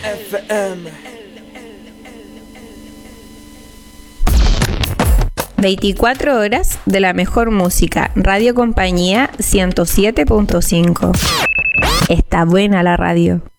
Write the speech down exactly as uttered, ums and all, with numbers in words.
F M. veinticuatro horas de la mejor música. Radio Compañía ciento siete punto cinco. Está buena la radio.